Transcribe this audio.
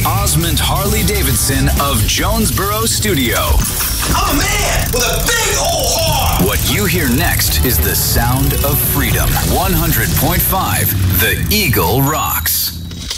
Osmond Harley-Davidson of Jonesboro Studio. I'm a man with a big old heart. What you hear next is the sound of freedom. 100.5 The Eagle Rocks.